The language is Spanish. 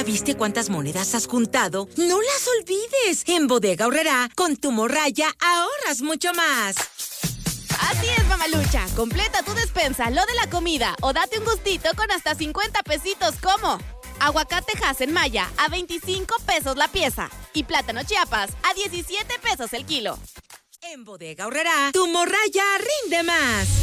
¿Ya viste cuántas monedas has juntado? ¡No las olvides! En Bodega Aurrerá, con tu morraya ahorras mucho más. Así es, mamalucha. Completa tu despensa, lo de la comida, o date un gustito con hasta 50 pesitos como aguacate Hass en Maya a 25 pesos la pieza y plátano Chiapas a 17 pesos el kilo. En Bodega Aurrerá, tu morraya rinde más.